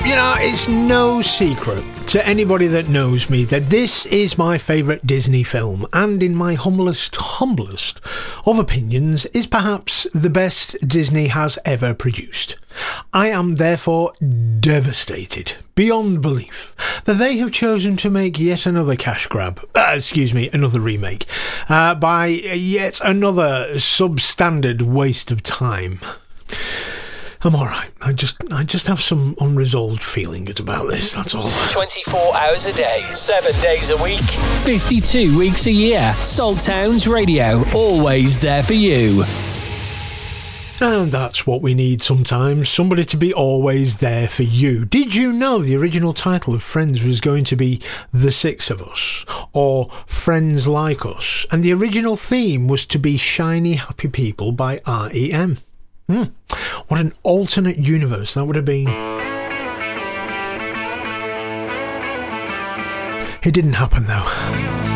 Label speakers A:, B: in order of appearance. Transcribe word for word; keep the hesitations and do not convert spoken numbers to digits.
A: You know, it's no secret to anybody that knows me that this is my favourite Disney film, and in my humblest, humblest of opinions, is perhaps the best Disney has ever produced. I am therefore devastated, beyond belief, that they have chosen to make yet another cash grab, uh, excuse me, another remake, uh, by yet another substandard waste of time. I'm alright. I just I just have some unresolved feelings about this, that's all.
B: twenty-four hours a day, seven days a week, fifty-two weeks a year. Salt Towns Radio, always there for you.
A: And that's what we need sometimes, somebody to be always there for you. Did you know the original title of Friends was going to be The Six of Us, or Friends Like Us, and the original theme was to be Shiny Happy People by R E M. Hmm. What an alternate universe that would have been. It didn't happen though.